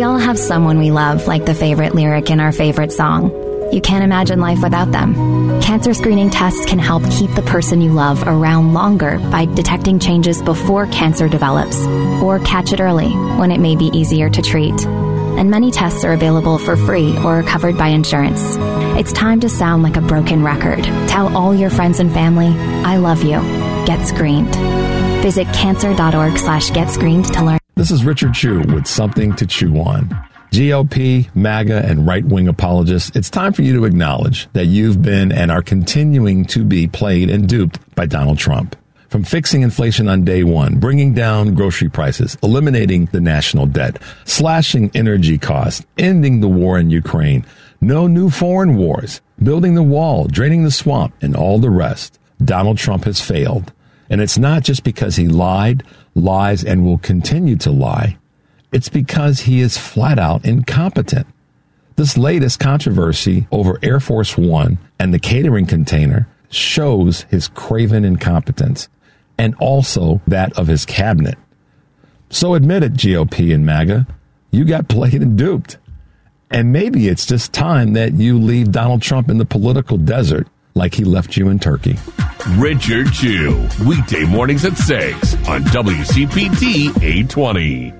We all have someone we love, like the favorite lyric in our favorite song. You can't imagine life without them. Cancer screening tests can help keep the person you love around longer by detecting changes before cancer develops, or catch it early when it may be easier to treat. And many tests are available for free or are covered by insurance. It's time to sound like a broken record. Tell all your friends and family, I love you. Get screened. Visit cancer.org/getscreened to learn. This is Richard Chu with Something to Chew On. GOP, MAGA, and right-wing apologists, it's time for you to acknowledge that you've been and are continuing to be played and duped by Donald Trump. From fixing inflation on day one, bringing down grocery prices, eliminating the national debt, slashing energy costs, ending the war in Ukraine, no new foreign wars, building the wall, draining the swamp, and all the rest, Donald Trump has failed. And it's not just because he lied, lies, and will continue to lie. It's because he is flat out incompetent. This latest controversy over Air Force One and the catering container shows his craven incompetence and also that of his cabinet. So admit it, GOP and MAGA, you got played and duped. And maybe it's just time that you leave Donald Trump in the political desert like he left you in Turkey. Richard Chu, weekday mornings at 6 on WCPT 820.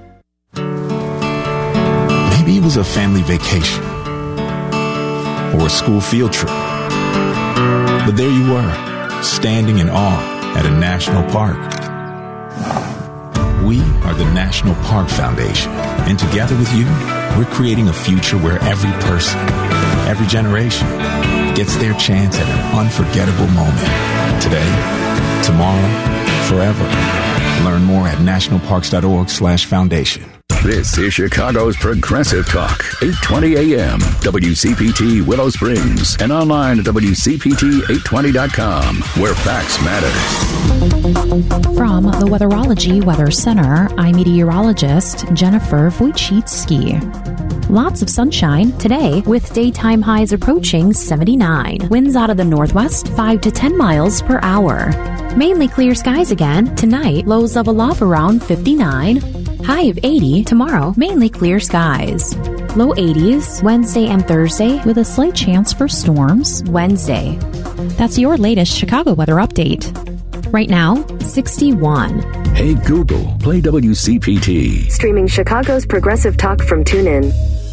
Maybe it was a family vacation or a school field trip. But there you were, standing in awe at a national park. We are the National Park Foundation, and together with you, we're creating a future where every person, every generation, gets their chance at an unforgettable moment. Today, tomorrow, forever. Learn more at nationalparks.org/foundation. This is Chicago's Progressive Talk, 820 AM, WCPT Willow Springs, and online at WCPT820.com, where facts matter. From the Weatherology Weather Center, I'm meteorologist Jennifer Wojcicki. Lots of sunshine today with daytime highs approaching 79. Winds out of the northwest 5 to 10 miles per hour. Mainly clear skies again tonight, lows level off around 59. High of 80 tomorrow, mainly clear skies. Low 80s Wednesday and Thursday with a slight chance for storms Wednesday. That's your latest Chicago weather update. Right now, 61. Hey Google, play WCPT. Streaming Chicago's Progressive Talk from TuneIn.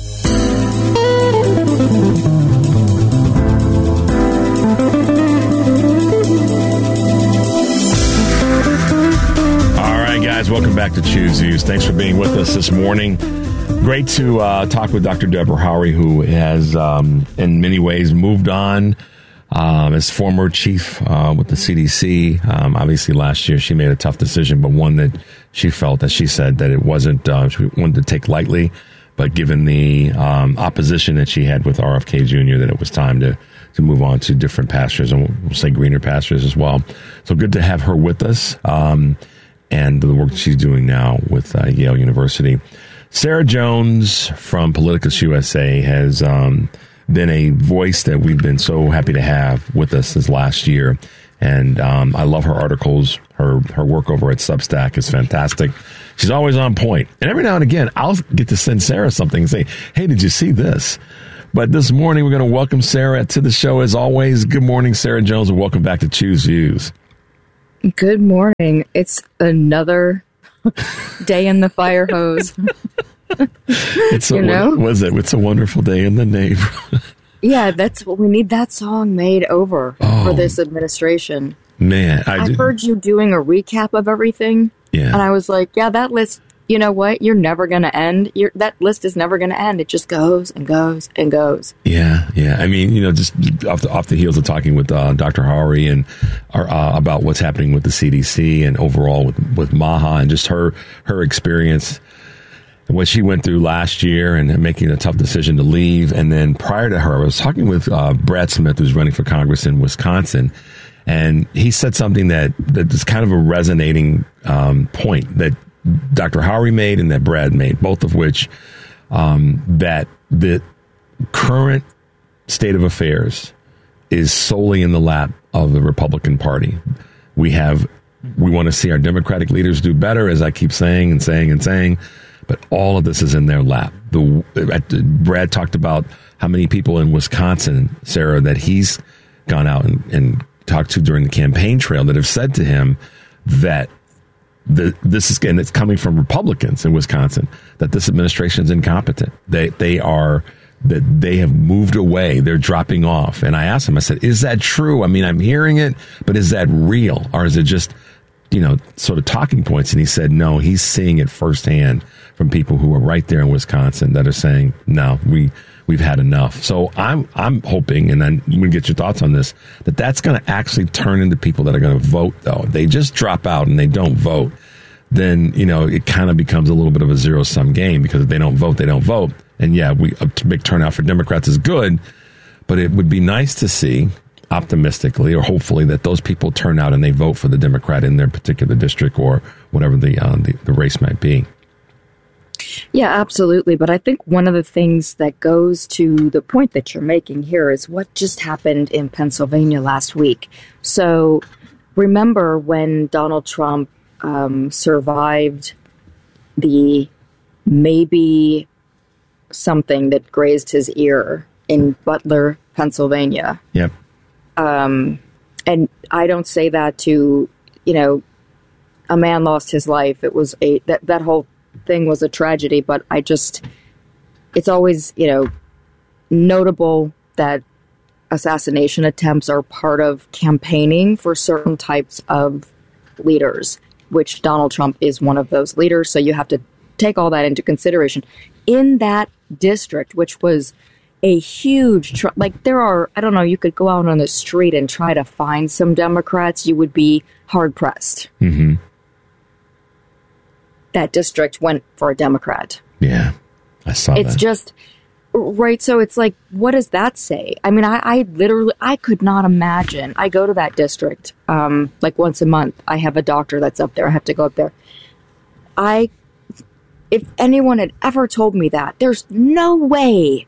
Guys, welcome back to Choose Views. Thanks for being with us this morning. Great to talk with Dr. Deborah Howry, who has, in many ways, moved on as former chief with the CDC. Obviously, last year she made a tough decision, but one that she felt, as she said, that it wasn't, she wanted to take lightly. But given the opposition that she had with RFK Jr., that it was time to move on to different pastures, and we'll say greener pastures as well. So good to have her with us. And the work she's doing now with Yale University. Sarah Jones from Politicus USA has been a voice that we've been so happy to have with us this last year. And I love her articles. Her work over at Substack is fantastic. She's always on point. And every now and again, I'll get to send Sarah something and say, hey, did you see this? But this morning, we're going to welcome Sarah to the show as always. Good morning, Sarah Jones, and welcome back to Choose Views. Good morning. It's another day in the fire hose. It's a wonderful day in the neighborhood. Yeah, that's what we need. That song made over for this administration. Man, I heard you doing a recap of everything. Yeah. And I was like, yeah, that list, you know what? You're never going to end. That list is never going to end. It just goes and goes and goes. Yeah. I mean, just off the heels of talking with Dr. Howry and about what's happening with the CDC and overall with Maha and just her experience, what she went through last year and making a tough decision to leave. And then prior to her, I was talking with Brad Smith, who's running for Congress in Wisconsin. And he said something that is kind of a resonating point that Dr. Howry made and that Brad made, both of which that the current state of affairs is solely in the lap of the Republican Party. We want to see our Democratic leaders do better, as I keep saying, but all of this is in their lap. Brad talked about how many people in Wisconsin, Sarah, that he's gone out and talked to during the campaign trail that have said to him that this is, and it's coming from Republicans in Wisconsin, that this administration is incompetent. They have moved away. They're dropping off. And I asked him, I said, is that true? I mean, I'm hearing it, but is that real? Or is it just, sort of talking points? And he said, no, he's seeing it firsthand from people who are right there in Wisconsin that are saying, no, we've had enough. So I'm hoping, and then we get your thoughts on this, that's going to actually turn into people that are going to vote, though. If they just drop out and they don't vote, then, it kind of becomes a little bit of a zero-sum game, because if they don't vote, they don't vote. And yeah, a big turnout for Democrats is good, but it would be nice to see, optimistically or hopefully, that those people turn out and they vote for the Democrat in their particular district or whatever the race might be. Yeah, absolutely. But I think one of the things that goes to the point that you're making here is what just happened in Pennsylvania last week. So remember when Donald Trump survived the maybe something that grazed his ear in Butler, Pennsylvania. Yep. And I don't say that to, a man lost his life. It was that whole thing was a tragedy, but it's always, notable that assassination attempts are part of campaigning for certain types of leaders, which Donald Trump is one of those leaders. So you have to take all that into consideration. In that district, which was a huge, there are, I don't know, you could go out on the street and try to find some Democrats, you would be hard pressed. Mm-hmm. That district went for a Democrat. Yeah, I saw that. It's just, right, so it's like, what does that say? I mean, I literally, I could not imagine. I go to that district, once a month. I have a doctor that's up there. I have to go up there. If anyone had ever told me that, there's no way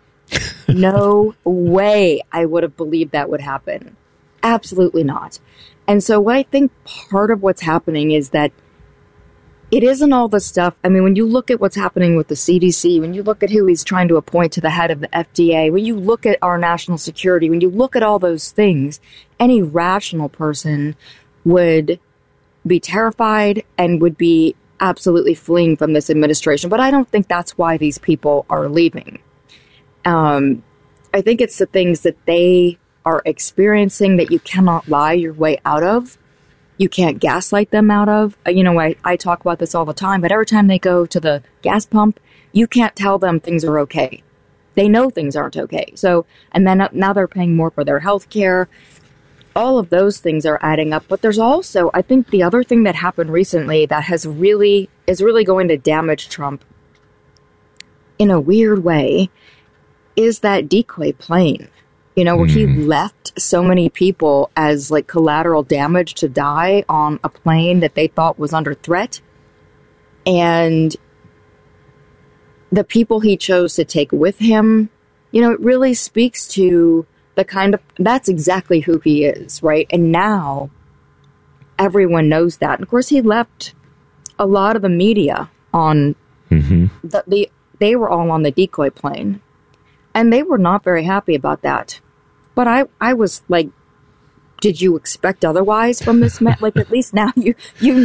I would have believed that would happen. Absolutely not. And so what I think part of what's happening is that it isn't all the stuff. I mean, when you look at what's happening with the CDC, when you look at who he's trying to appoint to the head of the FDA, when you look at our national security, when you look at all those things, any rational person would be terrified and would be absolutely fleeing from this administration. But I don't think that's why these people are leaving. I think it's the things that they are experiencing that you cannot lie your way out of. You can't gaslight them out of. I talk about this all the time, but every time they go to the gas pump, you can't tell them things are okay. They know things aren't okay. So, and then now they're paying more for their health care. All of those things are adding up. But there's also, I think the other thing that happened recently that is really going to damage Trump in a weird way is that decoy plane, where he left so many people as collateral damage to die on a plane that they thought was under threat. And the people he chose to take with him, it really speaks to that's exactly who he is, right? And now everyone knows that. And of course, he left a lot of the media on they were all on the decoy plane. And they were not very happy about that. But I was like, did you expect otherwise from this man? At least now you